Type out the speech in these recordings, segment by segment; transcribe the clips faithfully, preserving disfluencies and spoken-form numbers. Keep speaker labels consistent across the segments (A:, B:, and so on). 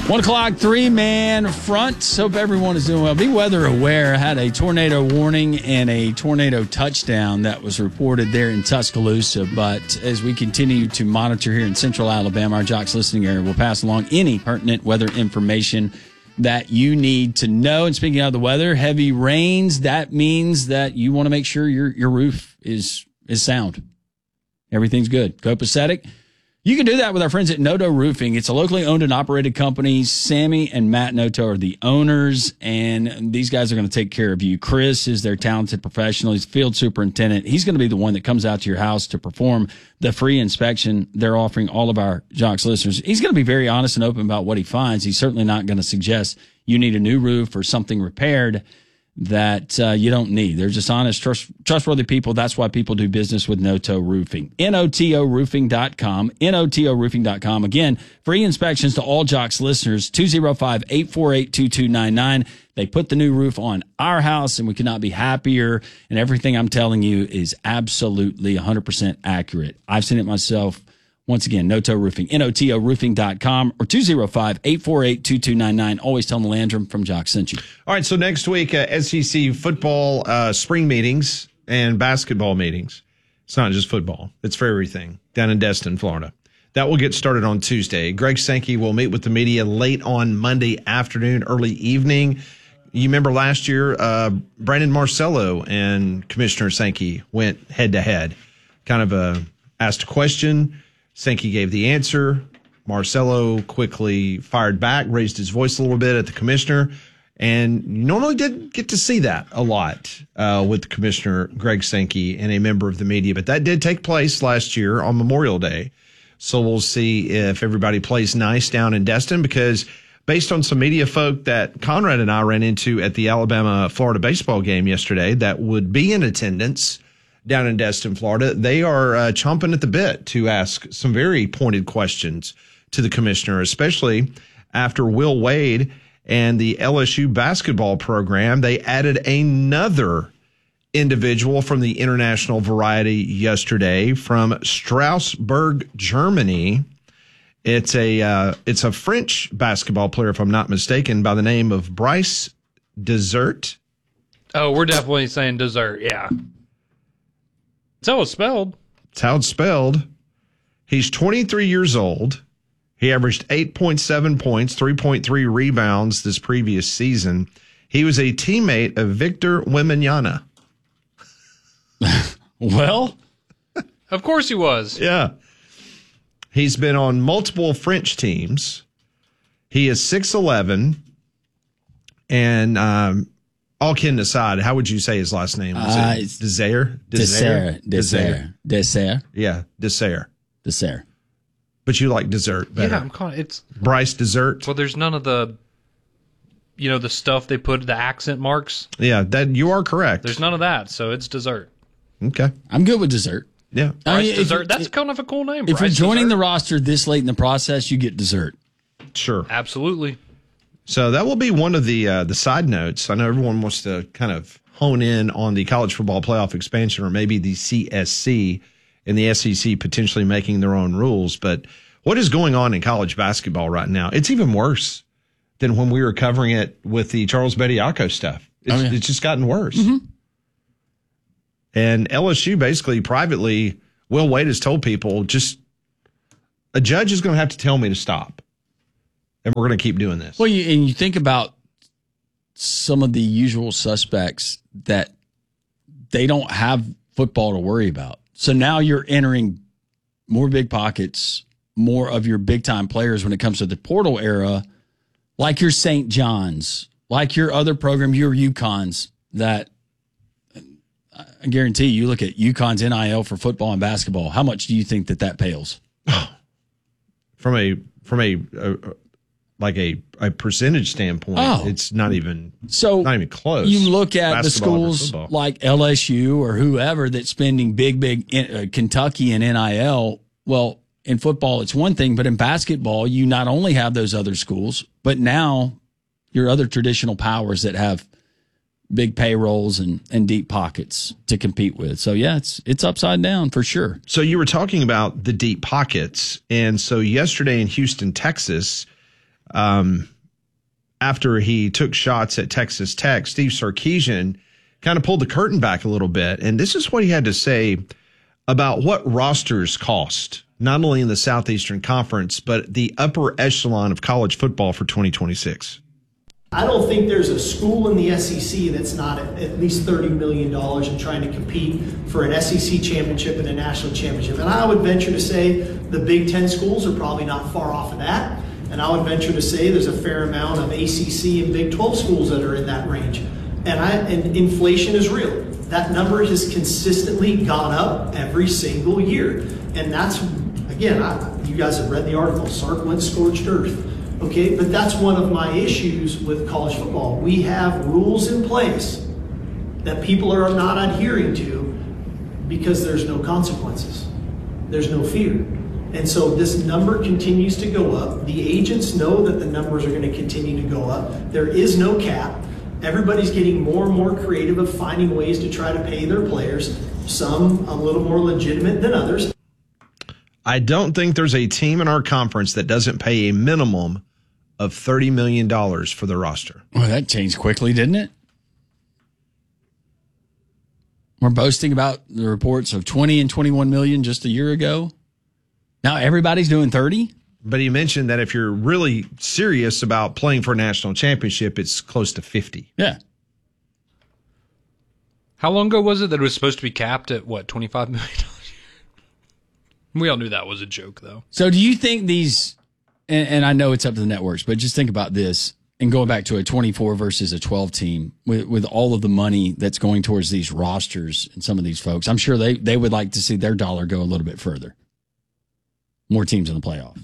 A: One o'clock, three-man front. Hope everyone is doing well. Be weather aware. Had a tornado warning and a tornado touchdown that was reported there in Tuscaloosa. But as we continue to monitor here in central Alabama, our Jocks listening area will pass along any pertinent weather information that you need to know. And speaking of the weather, heavy rains, that means that you want to make sure your, your roof is, is sound. Everything's good. Copacetic. You can do that with our friends at Noto Roofing. It's a locally owned and operated company. Sammy and Matt Noto are the owners, and these guys are going to take care of you. Chris is their talented professional. He's field superintendent. He's going to be the one that comes out to your house to perform the free inspection they're offering all of our Jocks listeners. He's going to be very honest and open about what he finds. He's certainly not going to suggest you need a new roof or something repaired that uh, you don't need. They're just honest, trust, trustworthy people. That's why people do business with Noto Roofing. N O T O roofing dot com. N O T O roofing dot com. Again, free inspections to all Jocks listeners, two oh five, eight four eight, two two nine nine. They put the new roof on our house, and we could not be happier. And everything I'm telling you is absolutely one hundred percent accurate. I've seen it myself. Once again, Noto Roofing, N O T O roofing dot com or two oh five, eight four eight, two two nine nine. Always tell them Landrum from Jocks sent you.
B: All right, so next week, uh, S E C football uh, spring meetings and basketball meetings. It's not just football. It's for everything down in Destin, Florida. That will get started on Tuesday. Greg Sankey will meet with the media late on Monday afternoon, early evening. You remember last year, uh, Brandon Marcello and Commissioner Sankey went head-to-head. Kind of uh, asked a question. Sankey gave the answer. Marcello quickly fired back, raised his voice a little bit at the commissioner. And you normally didn't get to see that a lot uh, with the commissioner, Greg Sankey, and a member of the media. But that did take place last year on Memorial Day. So we'll see if everybody plays nice down in Destin, because based on some media folk that Conrad and I ran into at the Alabama-Florida baseball game yesterday that would be in attendance down in Destin, Florida, they are uh, chomping at the bit to ask some very pointed questions to the commissioner, especially after Will Wade and the L S U basketball program. They added another individual from the international variety yesterday from Strasbourg, Germany. It's a uh, it's a French basketball player, if I'm not mistaken, by the name of Bryce Dessert.
C: Oh, we're definitely saying dessert, yeah. That's how it's spelled.
B: That's how it's spelled. He's twenty-three years old. He averaged eight point seven points, three point three rebounds this previous season. He was a teammate of Victor Wembanyama.
A: Well,
C: of course he was.
B: Yeah. He's been on multiple French teams. He is six eleven. And um, all kidding aside, how would you say his last name? Is
A: uh,
B: it Dessert?
A: Dessert. Dessert. Dessert.
B: Yeah, Dessert.
A: Dessert.
B: But you like dessert better.
C: Yeah, I'm calling it's
B: Bryce Dessert.
C: Well, there's none of the, you know, the stuff they put the accent marks.
B: Yeah, that you are correct.
C: There's none of that, so it's dessert.
B: Okay,
A: I'm good with dessert.
B: Yeah,
C: Bryce
A: I mean,
C: Dessert.
A: If,
C: That's kind of a cool name.
A: If
C: Bryce
A: you're joining
C: dessert.
A: the roster this late in the process, you get dessert.
B: Sure,
C: absolutely.
B: So that will be one of the uh, the side notes. I know everyone wants to kind of hone in on the college football playoff expansion, or maybe the C S C and the S E C potentially making their own rules. But what is going on in college basketball right now? It's even worse than when we were covering it with the Charles Bediako stuff. It's,
A: oh, yeah.
B: it's just gotten worse.
A: Mm-hmm.
B: And L S U basically privately, Will Wade has told people, just a judge is going to have to tell me to stop. And we're going to keep doing this.
A: Well, you, and you think about some of the usual suspects that they don't have football to worry about. So now you're entering more big pockets, more of your big-time players when it comes to the portal era, like your Saint John's, like your other program, your UConns, that I guarantee you look at UConn's N I L for football and basketball. How much do you think that that pales?
B: From a from a, a like a, a percentage standpoint,
A: oh.
B: it's not even
A: so
B: not even close.
A: You look at
B: basketball
A: the schools like L S U or whoever that's spending big, big in, uh, Kentucky and N I L. Well, in football, it's one thing, but in basketball, you not only have those other schools, but now your other traditional powers that have big payrolls and, and deep pockets to compete with. So, yeah, it's it's upside down for sure.
B: So you were talking about the deep pockets. And so yesterday in Houston, Texas, um, after he took shots at Texas Tech, Steve Sarkisian kind of pulled the curtain back a little bit. And this is what he had to say about what rosters cost, not only in the Southeastern Conference, but the upper echelon of college football for twenty twenty-six.
D: I don't think there's a school in the S E C that's not at, at least thirty million dollars and trying to compete for an S E C championship and a national championship. And I would venture to say the Big Ten schools are probably not far off of that. And I would venture to say there's a fair amount of A C C and Big twelve schools that are in that range. And, I, and inflation is real. That number has consistently gone up every single year. And that's, again, I, you guys have read the article, Sark went scorched earth. Okay, but that's one of my issues with college football. We have rules in place that people are not adhering to because there's no consequences. There's no fear. And so this number continues to go up. The agents know that the numbers are going to continue to go up. There is no cap. Everybody's getting more and more creative of finding ways to try to pay their players, some a little more legitimate than others.
B: I don't think there's a team in our conference that doesn't pay a minimum of thirty million dollars for the roster.
A: Well, that changed quickly, didn't it? We're boasting about the reports of twenty and twenty-one million just a year ago. Now everybody's doing thirty.
B: But he mentioned that if you're really serious about playing for a national championship, it's close to fifty.
A: Yeah.
C: How long ago was it that it was supposed to be capped at, what, twenty-five million dollars? We all knew that was a joke, though.
A: So do you think these, and, and I know it's up to the networks, but just think about this, and going back to a twenty-four versus a twelve team, with, with all of the money that's going towards these rosters and some of these folks, I'm sure they, they would like to see their dollar go a little bit further. More teams in the playoff.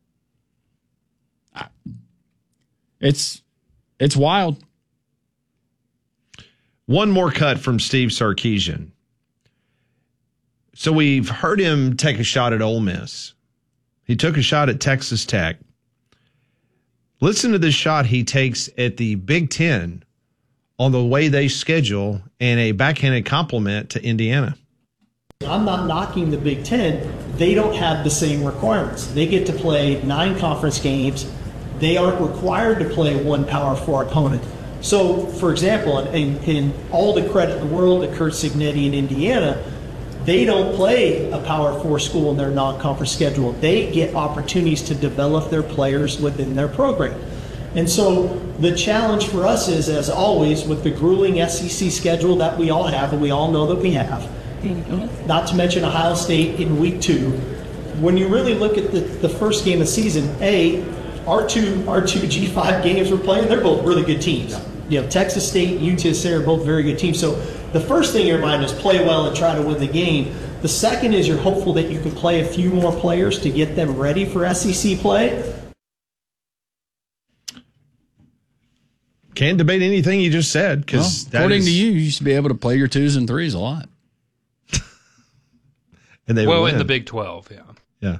A: It's it's wild.
B: One more cut from Steve Sarkisian. So we've heard him take a shot at Ole Miss. He took a shot at Texas Tech. Listen to this shot he takes at the Big Ten on the way they schedule and a backhanded compliment to Indiana.
D: I'm not knocking the Big Ten. They don't have the same requirements. They get to play nine conference games. They aren't required to play one Power Four opponent. So, for example, in, in all the credit in the world to Curt Cignetti in Indiana, they don't play a Power Four school in their non-conference schedule. They get opportunities to develop their players within their program. And so the challenge for us is, as always, with the grueling S E C schedule that we all have, and we all know that we have, not to mention Ohio State in week two, when you really look at the, the first game of the season, A, our two our two G five games we're playing, they're both really good teams. You know, Texas State, U T S A are both very good teams. So the first thing in your mind is play well and try to win the game. The second is you're hopeful that you can play a few more players to get them ready for S E C play.
B: Can't debate anything you just said, because
A: well, according is, to you, you used to be able to play your twos and threes a lot.
B: And they
C: well, in the Big twelve, yeah.
B: Yeah.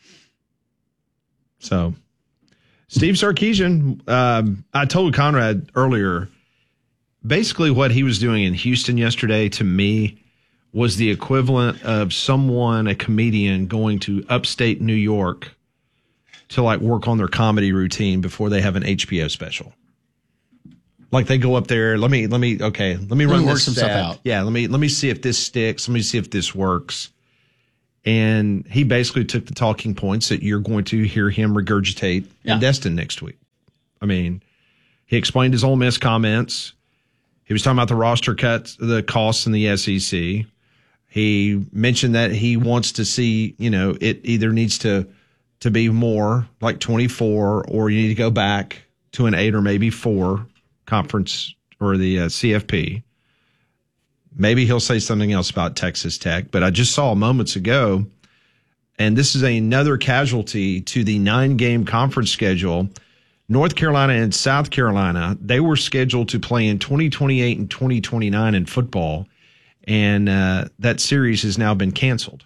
B: So, Steve Sarkisian, um, I told Conrad earlier, basically what he was doing in Houston yesterday to me was the equivalent of someone, a comedian, going to upstate New York to like work on their comedy routine before they have an H B O special. Like they go up there, let me, let me, okay, let me run
A: work
B: this
A: some
B: stat.
A: stuff out.
B: Yeah, let me, let me see if this sticks. Let me see if this works. And he basically took the talking points that you're going to hear him regurgitate
A: yeah.
B: in Destin next week. I mean, he explained his Ole Miss comments. He was talking about the roster cuts, the costs in the S E C. He mentioned that he wants to see, you know, it either needs to to be more like twenty-four, or you need to go back to an eight or maybe four conference or the uh, C F P. Maybe he'll say something else about Texas Tech, but I just saw moments ago, and this is another casualty to the nine-game conference schedule. North Carolina and South Carolina, they were scheduled to play in twenty twenty-eight and twenty twenty-nine in football, and uh, that series has now been canceled.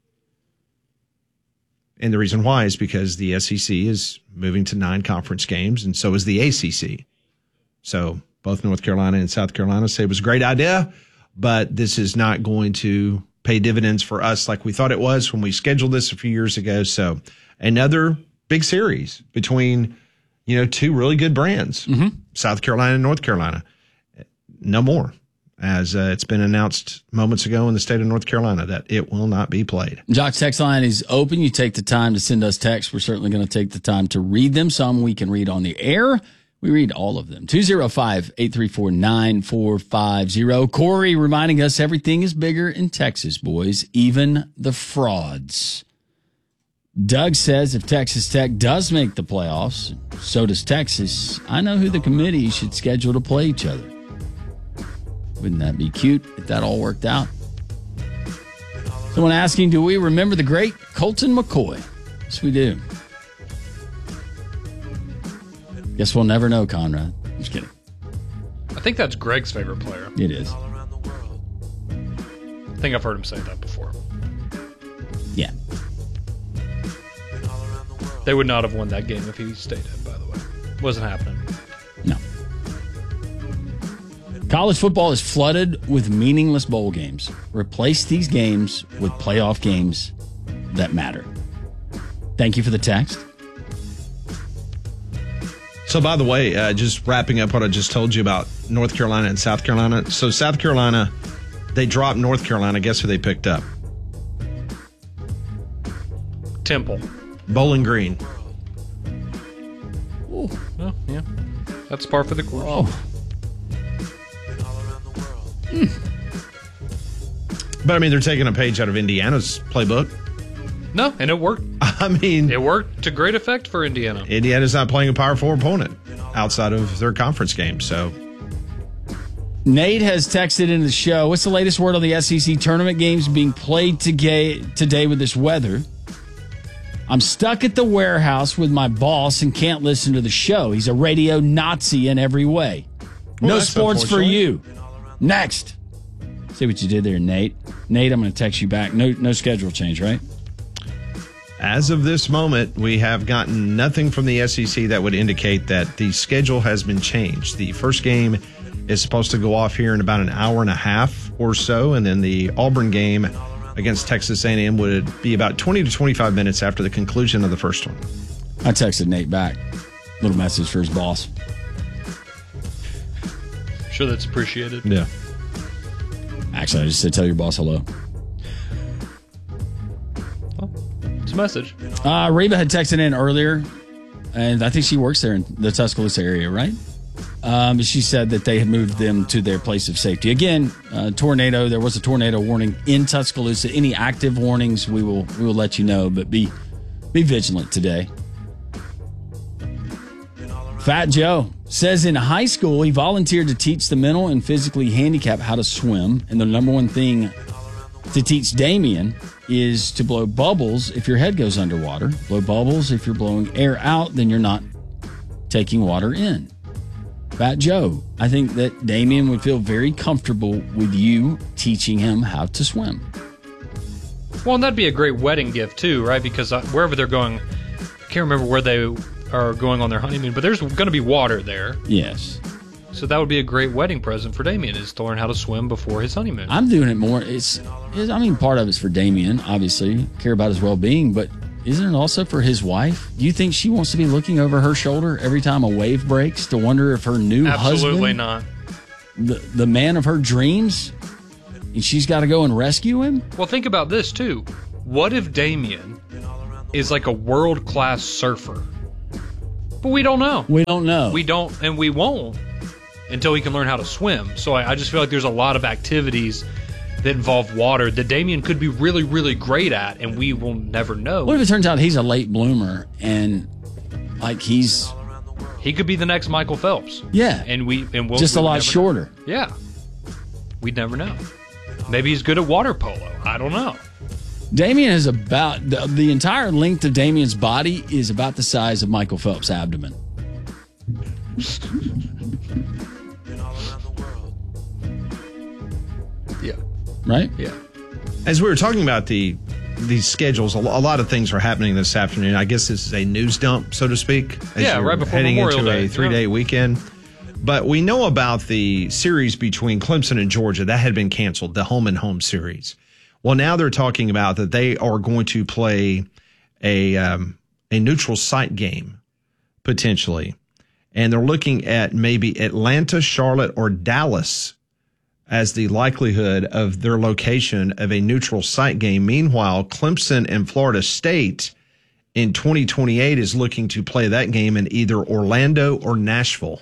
B: And the reason why is because the S E C is moving to nine conference games, and so is the A C C. So both North Carolina and South Carolina say it was a great idea, but this is not going to pay dividends for us like we thought it was when we scheduled this a few years ago. So another big series between you know, two really good brands, mm-hmm. South Carolina and North Carolina. No more, as uh, it's been announced moments ago in the state of North Carolina that it will not be played.
A: Jock's text line is open. You take the time to send us texts. We're certainly going to take the time to read them. Some we can read on the air. We read all of them. two oh five, eight three four, nine four five zero. Corey reminding us everything is bigger in Texas, boys, even the frauds. Doug says if Texas Tech does make the playoffs, so does Texas, I know who the committee should schedule to play each other. Wouldn't that be cute if that all worked out? Someone asking, do we remember the great Colton McCoy? Yes, we do. Guess we'll never know, Conrad. I'm just kidding.
C: I think that's Greg's favorite player.
A: It is.
C: I think I've heard him say that before.
A: Yeah.
C: They would not have won that game if he stayed in, by the way. Wasn't happening.
A: No. College football is flooded with meaningless bowl games. Replace these games with playoff games that matter. Thank you for the text.
B: So, by the way, uh, just wrapping up what I just told you about North Carolina and South Carolina. So, South Carolina, they dropped North Carolina. Guess who they picked up?
C: Temple.
B: Bowling Green.
A: Oh,
C: oh yeah. That's par for the course.
A: Oh.
B: Mm. But, I mean, they're taking a page out of Indiana's playbook.
C: No, and it worked.
B: I mean,
C: it worked to great effect for Indiana.
B: Indiana's not playing a Power Four opponent outside of their conference game. So,
A: Nate has texted into the show. What's the latest word on the S E C tournament games being played today, today with this weather? I'm stuck at the warehouse with my boss and can't listen to the show. He's a radio Nazi in every way.
B: Well,
A: no sports for you. Next. See what you did there, Nate. Nate, I'm going to text you back. No, no schedule change, right?
B: As of this moment, we have gotten nothing from the S E C that would indicate that the schedule has been changed. The first game is supposed to go off here in about an hour and a half or so, and then the Auburn game against Texas A and M would be about twenty to twenty-five minutes after the conclusion of the first one.
A: I texted Nate back. Little message for his boss.
C: Sure, that's appreciated.
B: Yeah.
A: Actually, I just said tell your boss hello.
C: Message.
A: Uh, Reba had texted in earlier, and I think she works there in the Tuscaloosa area, right? Um, she said that they had moved them to their place of safety. Again, uh, tornado. There was a tornado warning in Tuscaloosa. Any active warnings, we will we will let you know, but be be vigilant today. Fat Joe says in high school he volunteered to teach the mental and physically handicapped how to swim, and the number one thing to teach Damien is to blow bubbles if your head goes underwater. Blow bubbles if you're blowing air out, then you're not taking water in. Fat Joe, I think that Damien would feel very comfortable with you teaching him how to swim.
C: Well, and that'd be a great wedding gift too, right? Because wherever they're going, I can't remember where they are going on their honeymoon, but there's going to be water there.
A: Yes.
C: So that would be a great wedding present for Damien, is to learn how to swim before his honeymoon.
A: I'm doing it more. It's, it's I mean, part of it's for Damien, obviously, care about his well-being, but isn't it also for his wife? Do you think she wants to be looking over her shoulder every time a wave breaks to wonder if her new
C: Absolutely
A: husband,
C: not.
A: The, the man of her dreams, and she's got to go and rescue him?
C: Well, think about this, too. What if Damien is like a world-class surfer? But we don't know.
A: We don't know.
C: We don't, and we won't until he can learn how to swim. So I, I just feel like there's a lot of activities that involve water that Damien could be really, really great at, and we will never know.
A: What if it turns out he's a late bloomer and like he's
C: he could be the next Michael Phelps?
A: Yeah,
C: and we and we'll
A: just a
C: we'll
A: lot shorter.
C: Know. Yeah, we'd never know. Maybe he's good at water polo. I don't know.
A: Damien is about the, the entire length of Damien's body is about the size of Michael Phelps' abdomen.
C: Yeah.
A: Right?
C: Yeah.
B: As we were talking about the these schedules, a lot of things are happening this afternoon. I guess this is a news dump, so to speak. As
C: yeah,
B: you're
C: right before
B: heading
C: Memorial
B: into
C: Day.
B: a three-day
C: yeah.
B: weekend. But we know about the series between Clemson and Georgia. That had been canceled, the home and home series. Well, now they're talking about that they are going to play a um, a neutral site game potentially. And they're looking at maybe Atlanta, Charlotte, or Dallas as the likelihood of their location of a neutral site game. Meanwhile, Clemson and Florida State in twenty twenty-eight is looking to play that game in either Orlando or Nashville.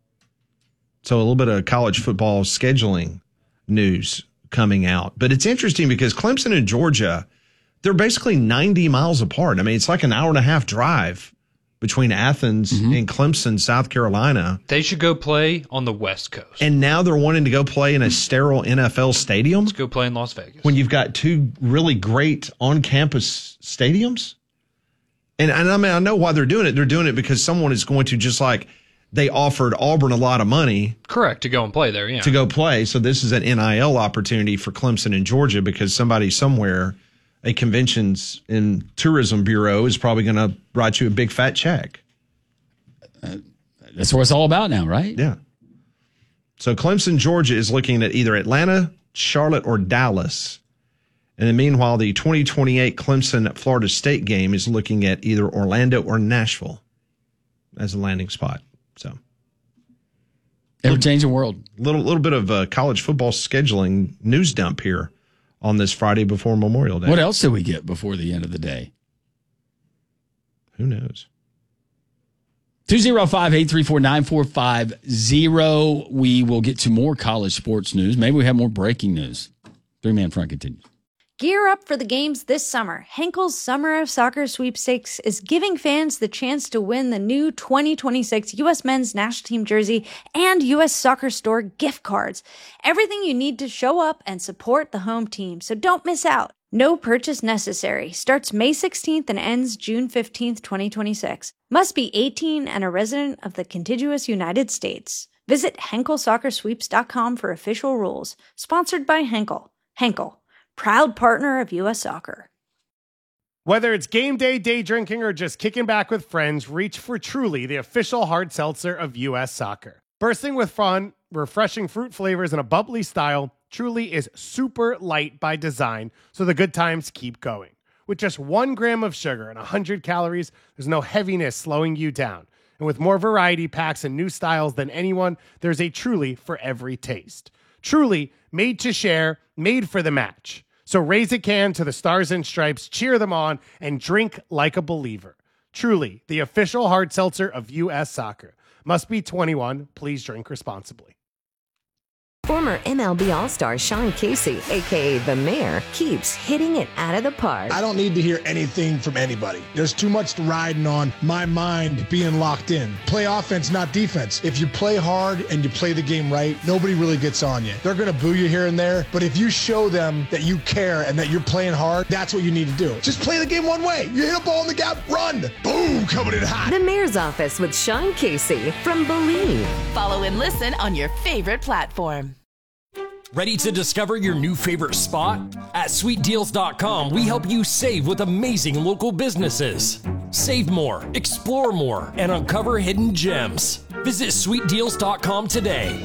B: So a little bit of college football scheduling news coming out. But it's interesting because Clemson and Georgia, they're basically ninety miles apart. I mean, it's like an hour and a half drive between Athens mm-hmm. and Clemson, South Carolina.
C: They should go play on the West Coast.
B: And now they're wanting to go play in a sterile N F L stadium?
C: Let's go play in Las Vegas.
B: When you've got two really great on-campus stadiums? And, and I mean, I know why they're doing it. They're doing it because someone is going to, just like they offered Auburn a lot of money.
C: Correct, to go and play there, yeah.
B: To go play. So this is an N I L opportunity for Clemson and Georgia because somebody somewhere, a conventions and tourism bureau, is probably going to write you a big fat check.
A: Uh, that's what it's all about now, right?
B: Yeah. So Clemson, Georgia is looking at either Atlanta, Charlotte, or Dallas. And then meanwhile, the twenty twenty-eight Clemson Florida State game is looking at either Orlando or Nashville as a landing spot. So
A: ever-changing world.
B: Little little bit of uh, college football scheduling news dump here on this Friday before Memorial Day.
A: What else did we get before the end of the day?
B: Who knows?
A: two oh five, eight three four, nine four five zero. We will get to more college sports news. Maybe we have more breaking news. Three-man front continues.
E: Gear up for the games this summer. Henkel's Summer of Soccer Sweepstakes is giving fans the chance to win the new twenty twenty-six U S Men's National Team jersey and U S Soccer Store gift cards. Everything you need to show up and support the home team, so don't miss out. No purchase necessary. Starts May sixteenth and ends June fifteenth, twenty twenty-six. Must be eighteen and a resident of the contiguous United States. Visit Henkel Soccer Sweeps dot com for official rules. Sponsored by Henkel. Henkel, proud partner of U S Soccer.
F: Whether it's game day, day drinking, or just kicking back with friends, reach for Truly, the official hard seltzer of U S Soccer. Bursting with fun, refreshing fruit flavors, and a bubbly style, Truly is super light by design, so the good times keep going. With just one gram of sugar and one hundred calories, there's no heaviness slowing you down. And with more variety packs and new styles than anyone, there's a Truly for every taste. Truly, made to share, made for the match. So raise a can to the Stars and Stripes, cheer them on, and drink like a believer. Truly, the official hard seltzer of U S Soccer. Must be twenty-one. Please drink responsibly.
G: Former M L B All-Star Sean Casey, a k a. The Mayor, keeps hitting it out of the park.
H: I don't need to hear anything from anybody. There's too much riding on my mind being locked in. Play offense, not defense. If you play hard and you play the game right, nobody really gets on you. They're going to boo you here and there, but if you show them that you care and that you're playing hard, that's what you need to do. Just play the game one way. You hit a ball in the gap, run. Boom, coming in hot.
G: The Mayor's Office with Sean Casey from Believe.
I: Follow and listen on your favorite platform.
J: Ready to discover your new favorite spot? At sweet deals dot com, we help you save with amazing local businesses. Save more, explore more, and uncover hidden gems. Visit sweet deals dot com today.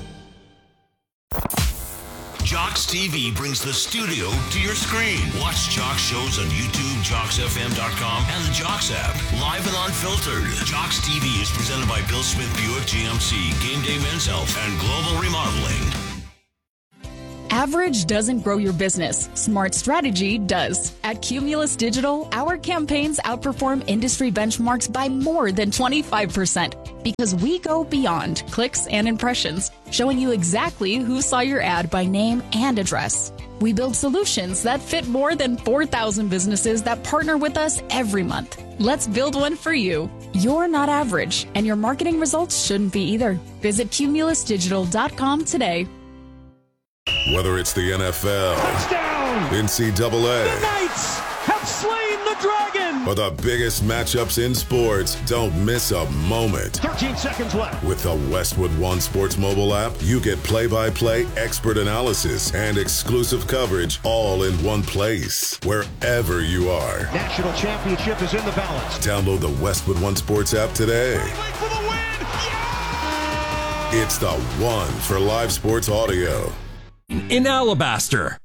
K: Jocks T V brings the studio to your screen. Watch Jocks shows on YouTube, jocks f m dot com, and the Jocks app. Live and unfiltered. Jocks T V is presented by Bill Smith Buick G M C, Game Day Men's Health, and Global Remodeling.
L: Average doesn't grow your business. Smart strategy does. At Cumulus Digital, our campaigns outperform industry benchmarks by more than twenty-five percent because we go beyond clicks and impressions, showing you exactly who saw your ad by name and address. We build solutions that fit more than four thousand businesses that partner with us every month. Let's build one for you. You're not average, and your marketing results shouldn't be either. Visit cumulus digital dot com today.
M: Whether it's the N F L, touchdown, N C double A,
N: the Knights have slain the dragon,
M: or the biggest matchups in sports, don't miss a moment.
N: thirteen seconds left.
M: With the Westwood One Sports mobile app, you get play-by-play, expert analysis, and exclusive coverage all in one place, wherever you are.
N: National championship is in the balance.
M: Download the Westwood One Sports app today.
N: For the win. Yeah!
M: It's the one for live sports audio.
J: In Alabaster,